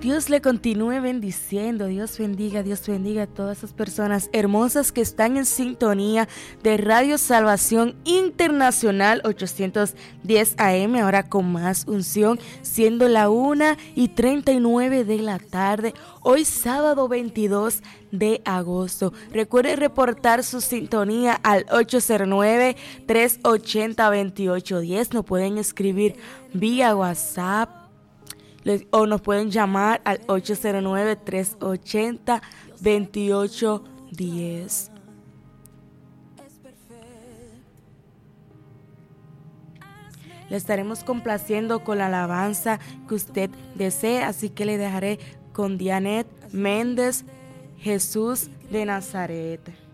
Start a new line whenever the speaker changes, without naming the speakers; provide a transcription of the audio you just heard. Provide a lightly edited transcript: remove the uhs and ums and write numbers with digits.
Dios le continúe bendiciendo, Dios bendiga a todas esas personas hermosas que están en sintonía de Radio Salvación Internacional 810 AM, ahora con más unción, siendo la 1:39 de la tarde, hoy sábado 22 de agosto. Recuerde reportar su sintonía al 809-380-2810, nos pueden escribir vía WhatsApp, o nos pueden llamar al 809-380-2810. Le estaremos complaciendo con la alabanza que usted desee, así que le dejaré con Dianet Méndez, Jesús de Nazaret.